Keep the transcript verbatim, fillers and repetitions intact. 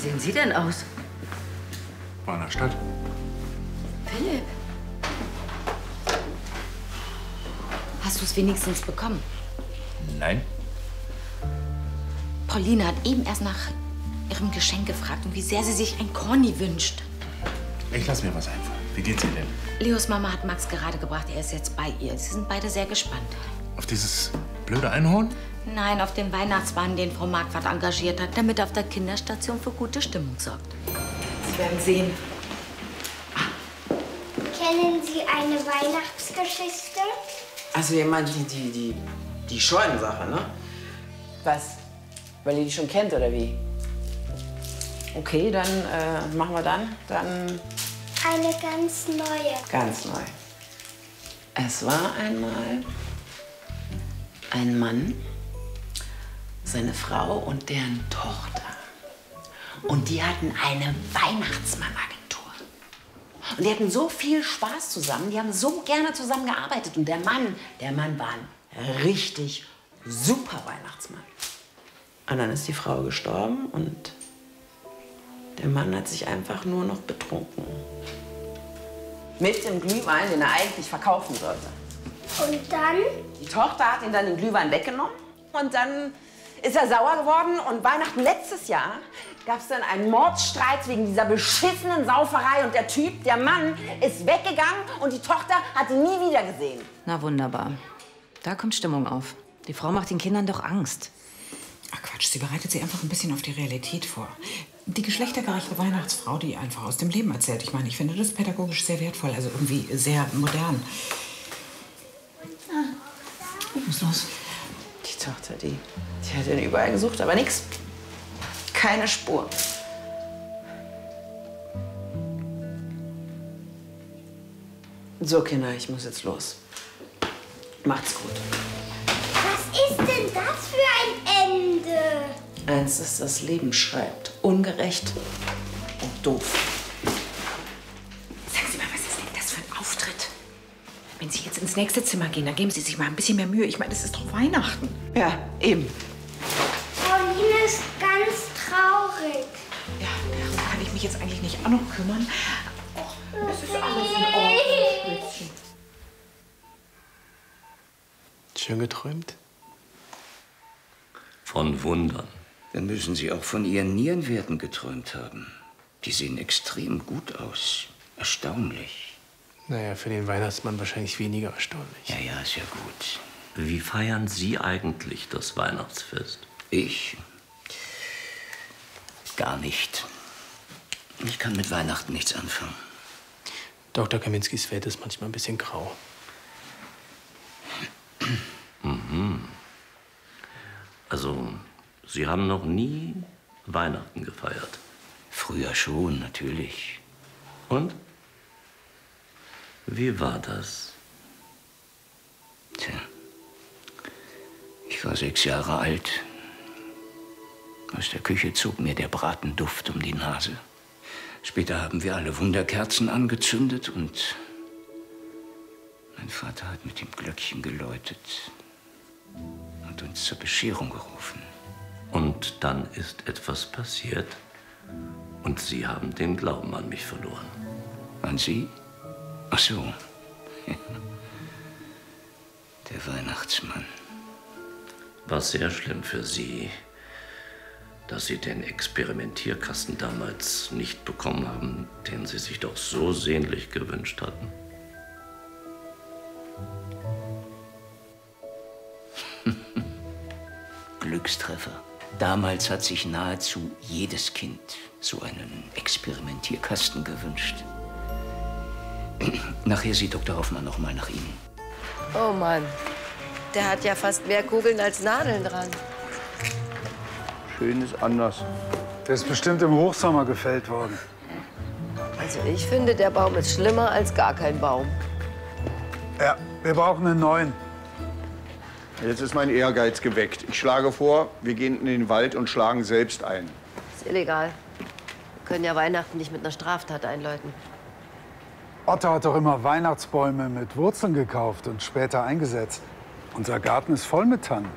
sehen Sie denn aus? War in der Stadt. Philipp. Hast du es wenigstens bekommen? Nein. Pauline hat eben erst nach ihrem Geschenk gefragt und wie sehr sie sich ein Corny wünscht. Ich lass mir was einfallen. Wie geht's ihr denn? Leos Mama hat Max gerade gebracht. Er ist jetzt bei ihr. Sie sind beide sehr gespannt. Auf dieses blöde Einhorn? Nein, auf den Weihnachtsmann, den Frau Marquardt engagiert hat, damit er auf der Kinderstation für gute Stimmung sorgt. Sie werden sehen. Kennen Sie eine Weihnachtsgeschichte? Also jemand, die, die, die, die Scheunensache, ne? Was? Weil ihr die schon kennt, oder wie? Okay, dann äh, machen wir dann. Dann Eine ganz neue. ganz neu. Es war einmal ein Mann, seine Frau und deren Tochter. Und die hatten eine Weihnachtsmannagentur. Und die hatten so viel Spaß zusammen, die haben so gerne zusammen gearbeitet. Und der Mann, der Mann war ein richtig super Weihnachtsmann. Und dann ist die Frau gestorben und der Mann hat sich einfach nur noch betrunken. Mit dem Glühwein, den er eigentlich verkaufen sollte. Und dann? Die Tochter hat ihn dann den Glühwein weggenommen und dann ist er sauer geworden. Und Weihnachten letztes Jahr gab es dann einen Mordsstreit wegen dieser beschissenen Sauferei. Und der Typ, der Mann, ist weggegangen und die Tochter hat ihn nie wieder gesehen. Na wunderbar. Da kommt Stimmung auf. Die Frau macht den Kindern doch Angst. Ach Quatsch, sie bereitet sie einfach ein bisschen auf die Realität vor. Die geschlechtergerechte Weihnachtsfrau, die einfach aus dem Leben erzählt. Ich meine, ich finde das pädagogisch sehr wertvoll, also irgendwie sehr modern. Was ist los? Die Tochter, die, die hat ihn überall gesucht, aber nix. Keine Spur. So, Kinder, ich muss jetzt los. Macht's gut. Was ist denn das für ein Ende? Eins ist, das Leben schreibt. Ungerecht und doof. Sagen Sie mal, was ist denn das für ein Auftritt? Wenn Sie jetzt ins nächste Zimmer gehen, dann geben Sie sich mal ein bisschen mehr Mühe. Ich meine, es ist doch Weihnachten. Ja, eben. Pauline ist ganz traurig. Ja, darum kann ich mich jetzt eigentlich nicht auch noch kümmern. Och, es ist alles in Ordnung, Mädchen. Schön geträumt? Von Wundern. Dann müssen Sie auch von Ihren Nierenwerten geträumt haben. Die sehen extrem gut aus. Erstaunlich. Naja, für den Weihnachtsmann wahrscheinlich weniger erstaunlich. Ja, ja, ist ja gut. Wie feiern Sie eigentlich das Weihnachtsfest? Ich? Gar nicht. Ich kann mit Weihnachten nichts anfangen. Doktor Kaminskis Welt ist manchmal ein bisschen grau. Mhm. Also, Sie haben noch nie Weihnachten gefeiert? Früher schon, natürlich. Und? Wie war das? Tja, ich war sechs Jahre alt. Aus der Küche zog mir der Bratenduft um die Nase. Später haben wir alle Wunderkerzen angezündet und mein Vater hat mit dem Glöckchen geläutet und uns zur Bescherung gerufen. Und dann ist etwas passiert und Sie haben den Glauben an mich verloren. An Sie? Ach so. Der Weihnachtsmann. War sehr schlimm für Sie, dass Sie den Experimentierkasten damals nicht bekommen haben, den Sie sich doch so sehnlich gewünscht hatten. Glückstreffer. Damals hat sich nahezu jedes Kind so einen Experimentierkasten gewünscht. Nachher sieht Doktor Hoffmann noch mal nach Ihnen. Oh Mann, der hat ja fast mehr Kugeln als Nadeln dran. Schön ist anders. Der ist bestimmt im Hochsommer gefällt worden. Also ich finde, der Baum ist schlimmer als gar kein Baum. Ja, wir brauchen einen neuen. Jetzt ist mein Ehrgeiz geweckt. Ich schlage vor, wir gehen in den Wald und schlagen selbst ein. Ist illegal. Wir können ja Weihnachten nicht mit einer Straftat einläuten. Otto hat doch immer Weihnachtsbäume mit Wurzeln gekauft und später eingesetzt. Unser Garten ist voll mit Tannen.